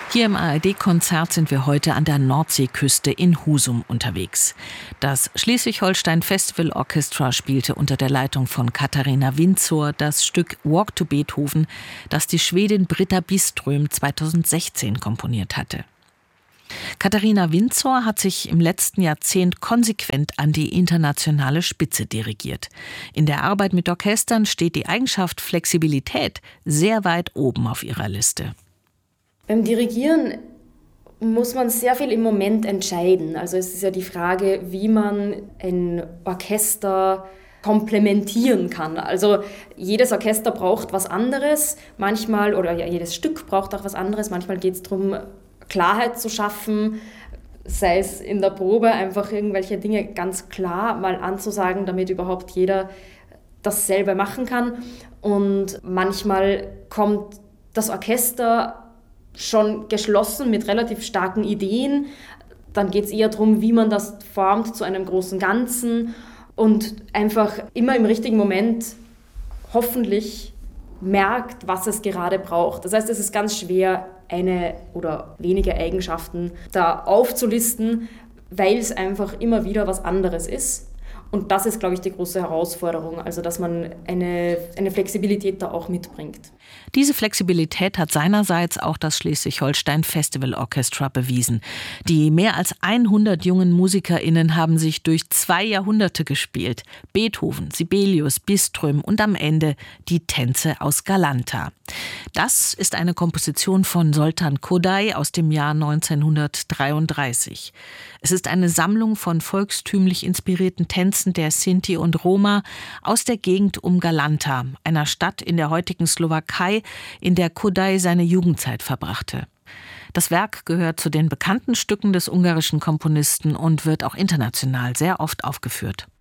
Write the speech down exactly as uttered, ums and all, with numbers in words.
Hier im A R D-Konzert sind wir heute an der Nordseeküste in Husum unterwegs. Das Schleswig-Holstein Festival Orchestra spielte unter der Leitung von Katharina Winzor das Stück Walk to Beethoven, das die Schwedin Britta Byström zweitausendsechzehn komponiert hatte. Katharina Winzor hat sich im letzten Jahrzehnt konsequent an die internationale Spitze dirigiert. In der Arbeit mit Orchestern steht die Eigenschaft Flexibilität sehr weit oben auf ihrer Liste. Beim Dirigieren muss man sehr viel im Moment entscheiden. Also es ist ja die Frage, wie man ein Orchester komplementieren kann. Also jedes Orchester braucht was anderes, manchmal, oder ja, jedes Stück braucht auch was anderes. Manchmal geht es darum, Klarheit zu schaffen, sei es in der Probe, einfach irgendwelche Dinge ganz klar mal anzusagen, damit überhaupt jeder dasselbe machen kann. Und manchmal kommt das Orchester schon geschlossen mit relativ starken Ideen. Dann geht es eher darum, wie man das formt zu einem großen Ganzen und einfach immer im richtigen Moment hoffentlich merkt, was es gerade braucht. Das heißt, es ist ganz schwer, eine oder wenige Eigenschaften da aufzulisten, weil es einfach immer wieder was anderes ist. Und das ist, glaube ich, die große Herausforderung, also dass man eine, eine Flexibilität da auch mitbringt. Diese Flexibilität hat seinerseits auch das Schleswig-Holstein Festival Orchestra bewiesen. Die mehr als hundert jungen MusikerInnen haben sich durch zwei Jahrhunderte gespielt. Beethoven, Sibelius, Byström und am Ende die Tänze aus Galanta. Das ist eine Komposition von Zoltán Kodály aus dem Jahr neunzehnhundertdreiunddreißig. Es ist eine Sammlung von volkstümlich inspirierten Tänzen der Sinti und Roma aus der Gegend um Galanta, einer Stadt in der heutigen Slowakei, in der Kodály seine Jugendzeit verbrachte. Das Werk gehört zu den bekannten Stücken des ungarischen Komponisten und wird auch international sehr oft aufgeführt.